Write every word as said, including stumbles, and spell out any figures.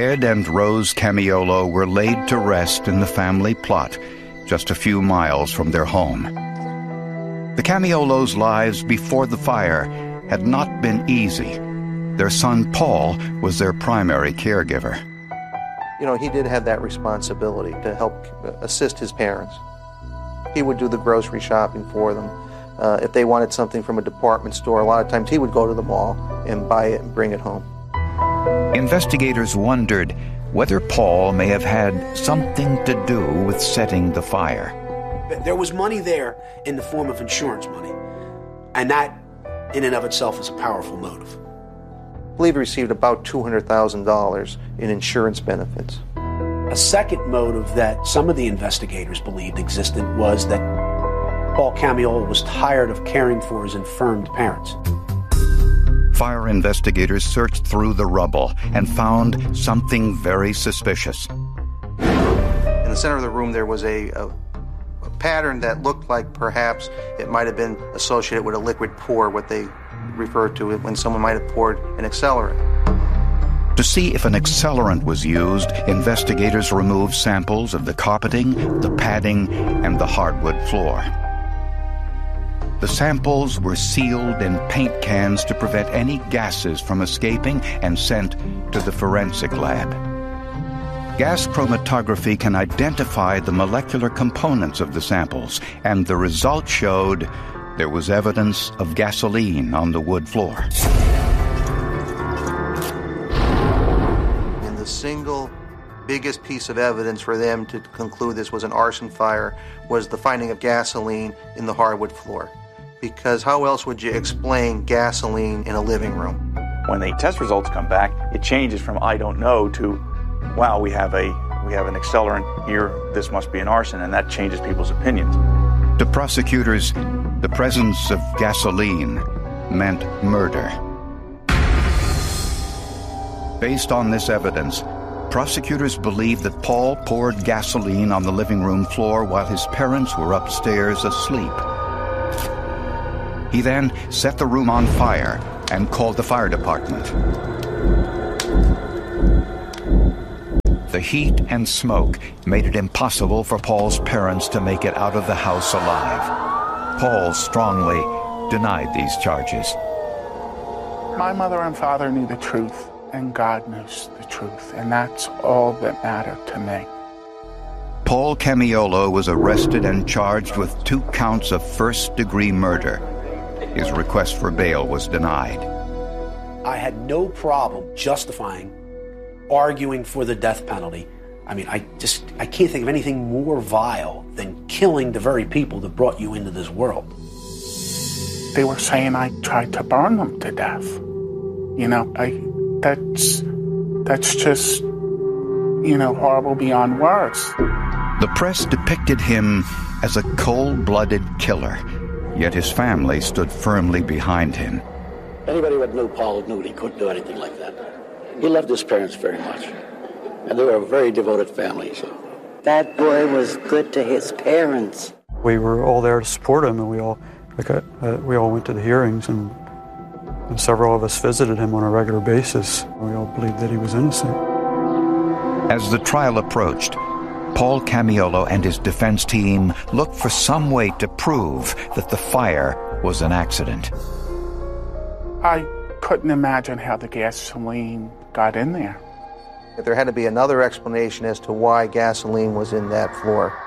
Ed and Rose Camiolo were laid to rest in the family plot, just a few miles from their home. The Camiolos' lives before the fire had not been easy. Their son, Paul, was their primary caregiver. You know, he did have that responsibility to help assist his parents. He would do the grocery shopping for them. Uh, if they wanted something from a department store, a lot of times he would go to the mall and buy it and bring it home. Investigators wondered whether Paul may have had something to do with setting the fire. There was money there in the form of insurance money, and that in and of itself is a powerful motive. I believe he received about two hundred thousand dollars in insurance benefits. A second motive that some of the investigators believed existed was that Paul Camiolo was tired of caring for his infirmed parents. Fire investigators searched through the rubble and found something very suspicious. In the center of the room there was a, a, a pattern that looked like perhaps it might have been associated with a liquid pour, what they refer to it when someone might have poured an accelerant. To see if an accelerant was used, investigators removed samples of the carpeting, the padding, and the hardwood floor. The samples were sealed in paint cans to prevent any gases from escaping and sent to the forensic lab. Gas chromatography can identify the molecular components of the samples, and the result showed there was evidence of gasoline on the wood floor. And the single biggest piece of evidence for them to conclude this was an arson fire was the finding of gasoline in the hardwood floor. Because how else would you explain gasoline in a living room? When the test results come back, it changes from I don't know to, wow, we have a we have an accelerant here, this must be an arson, and that changes people's opinions. To prosecutors, the presence of gasoline meant murder. Based on this evidence, prosecutors believed that Paul poured gasoline on the living room floor while his parents were upstairs asleep. He then set the room on fire and called the fire department. The heat and smoke made it impossible for Paul's parents to make it out of the house alive. Paul strongly denied these charges. My mother and father knew the truth, and God knows the truth, and that's all that mattered to me. Paul Camiolo was arrested and charged with two counts of first-degree murder. His request for bail was denied. I had no problem justifying arguing for the death penalty. I mean, I just, I can't think of anything more vile than killing the very people that brought you into this world. They were saying I tried to burn them to death. You know, I, that's, that's just, you know, horrible beyond words. The press depicted him as a cold-blooded killer. Yet his family stood firmly behind him. Anybody that knew Paul knew he couldn't do anything like that. He loved his parents very much, and they were a very devoted family. So that boy was good to his parents. We were all there to support him, and we all, like, uh, we all went to the hearings, and, and several of us visited him on a regular basis. We all believed that he was innocent. As the trial approached, Paul Camiolo and his defense team looked for some way to prove that the fire was an accident. I couldn't imagine how the gasoline got in there. There had to be another explanation as to why gasoline was in that floor.